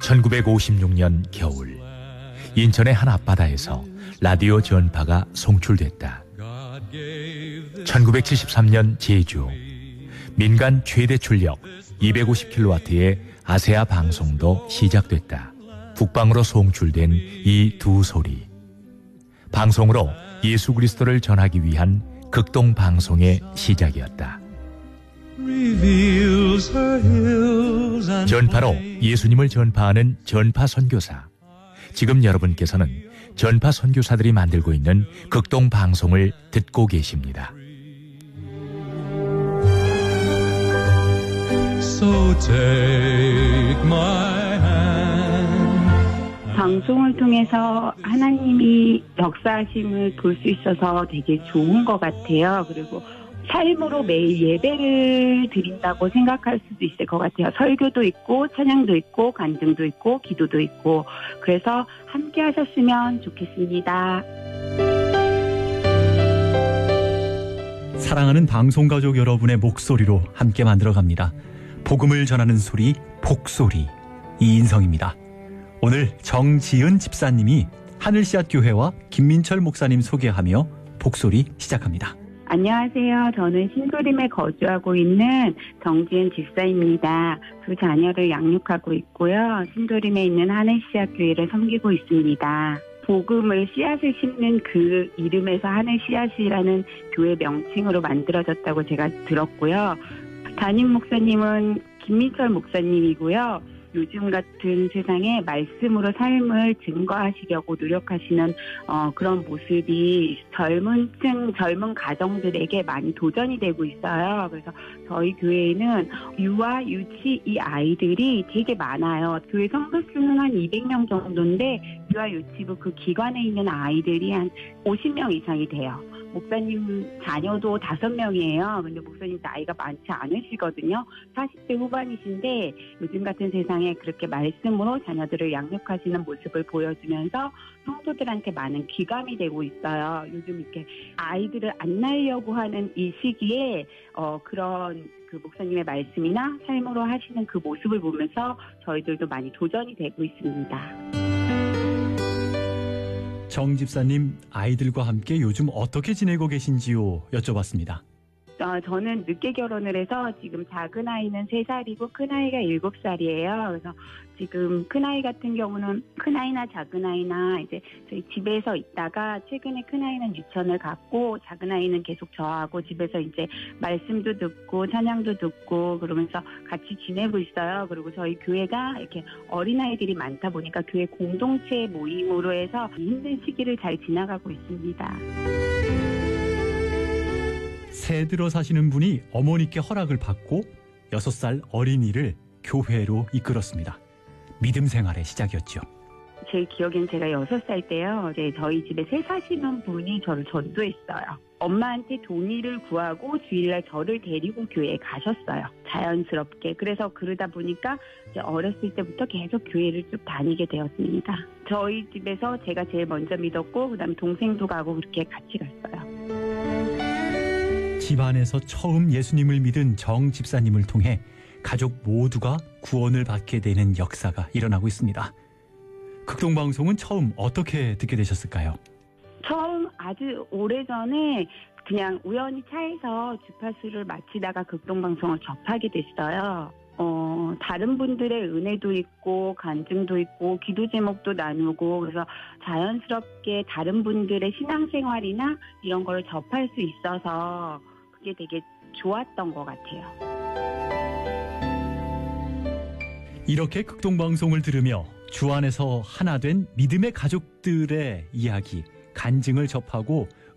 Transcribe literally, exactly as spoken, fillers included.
천구백오십육 년 겨울, 인천의 한 앞바다에서 라디오 전파가 송출됐다. 천구백칠십삼 년 제주, 민간 최대 출력 이백오십 킬로와트의 아세아 방송도 시작됐다. 북방으로 송출된 이 두 소리, 방송으로 예수 그리스도를 전하기 위한 극동 방송의 시작이었다. 전파로 예수님을 전파하는 전파 선교사. 지금 여러분께서는 전파 선교사들이 만들고 있는 극동 방송을 듣고 계십니다. So take my hand. 방송을 통해서 하나님이 역사하심을 볼 수 있어서 되게 좋은 것 같아요. 그리고 삶으로 매일 예배를 드린다고 생각할 수도 있을 것 같아요. 설교도 있고 찬양도 있고 간증도 있고 기도도 있고, 그래서 함께 하셨으면 좋겠습니다. 사랑하는 방송가족 여러분의 목소리로 함께 만들어갑니다. 복음을 전하는 소리, 복소리, 이인성입니다. 오늘 정지은 집사님이 하늘씨앗 교회와 김민철 목사님 소개하며 복소리 시작합니다. 안녕하세요. 저는 신도림에 거주하고 있는 정지은 집사입니다. 두 자녀를 양육하고 있고요. 신도림에 있는 하늘씨앗 교회를 섬기고 있습니다. 복음을 씨앗을 심는 그 이름에서 하늘씨앗이라는 교회 명칭으로 만들어졌다고 제가 들었고요. 담임 목사님은 김민철 목사님이고요. 요즘 같은 세상에 말씀으로 삶을 증거하시려고 노력하시는 어, 그런 모습이 젊은 층, 젊은 가정들에게 많이 도전이 되고 있어요. 그래서 저희 교회에는 유아, 유치 이 아이들이 되게 많아요. 교회 성도 수는 한 이백 명 정도인데 유아, 유치부 그 기관에 있는 아이들이 한 오십 명 이상이 돼요. 목사님 자녀도 다섯 명이에요. 근데 목사님 나이가 많지 않으시거든요. 사십 대 후반이신데 요즘 같은 세상에 그렇게 말씀으로 자녀들을 양육하시는 모습을 보여주면서 성도들한테 많은 귀감이 되고 있어요. 요즘 이렇게 아이들을 안 낳으려고 하는 이 시기에 어, 그런 그 목사님의 말씀이나 삶으로 하시는 그 모습을 보면서 저희들도 많이 도전이 되고 있습니다. 정 집사님, 아이들과 함께 요즘 어떻게 지내고 계신지요? 여쭤봤습니다. 어, 저는 늦게 결혼을 해서 지금 작은 아이는 세 살이고 큰 아이가 일곱 살이에요. 그래서 지금 큰 아이 같은 경우는 큰 아이나 작은 아이나 이제 저희 집에서 있다가 최근에 큰 아이는 유치원을 갔고 작은 아이는 계속 저하고 집에서 이제 말씀도 듣고 찬양도 듣고 그러면서 같이 지내고 있어요. 그리고 저희 교회가 이렇게 어린아이들이 많다 보니까 교회 공동체 모임으로 해서 힘든 시기를 잘 지나가고 있습니다. 새들어 사시는 분이 어머니께 허락을 받고 여섯 살 어린이를 교회로 이끌었습니다. 믿음 생활의 시작이었죠. 제 기억엔 제가 여섯 살 때요. 네, 저희 집에 새 사시는 분이 저를 전도했어요. 엄마한테 동의를 구하고 주일날 저를 데리고 교회에 가셨어요. 자연스럽게. 그래서 그러다 보니까 이제 어렸을 때부터 계속 교회를 쭉 다니게 되었습니다. 저희 집에서 제가 제일 먼저 믿었고 그다음에 동생도 가고 그렇게 같이 갔어요. 집안에서 처음 예수님을 믿은 정 집사님을 통해 가족 모두가 구원을 받게 되는 역사가 일어나고 있습니다. 극동방송은 처음 어떻게 듣게 되셨을까요? 처음 아주 오래전에 그냥 우연히 차에서 주파수를 마치다가 극동방송을 접하게 됐어요. 어, 다른 분들의 은혜도 있고 간증도 있고 기도 제목도 나누고 그래서 자연스럽게 다른 분들의 신앙생활이나 이런 걸 접할 수 있어서 그게 되게 좋았던 것 같아요. 이렇게 극동방송을 들으며 주 안에서 하나 된 믿음의 가족들의 이야기, 간증을 접하고